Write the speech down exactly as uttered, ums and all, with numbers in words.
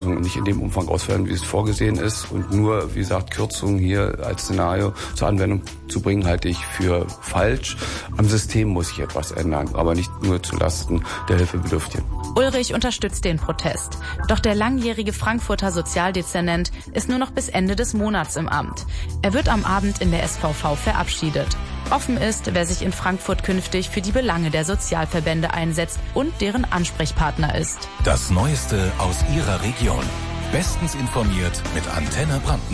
Sozialleistungen nicht in dem Umfang ausfallen, wie es vorgesehen ist. Und nur, wie gesagt, Kürzungen hier als Szenario zur Anwendung zu bringen, halte ich für falsch. Am System muss sich etwas ändern, aber nicht nur zulasten der Hilfebedürftigen. Ulrich unterstützt den Protest. Doch der langjährige Frankfurter Sozialdezernent ist nur noch bis Ende des Monats im Amt. Er wird am Abend in der S V V verabschiedet. Offen ist, wer sich in Frankfurt künftig für die Belange der Sozialverbände einsetzt und deren Ansprechpartner ist. Das Neueste aus Ihrer Region. Bestens informiert mit Antenne Brandenburg.